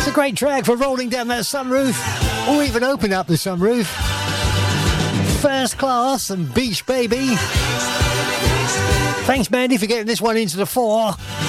It's a great track for rolling down that sunroof, or even open up the sunroof. First Class and Beach Baby. Thanks, Mandy, for getting this one into the 4.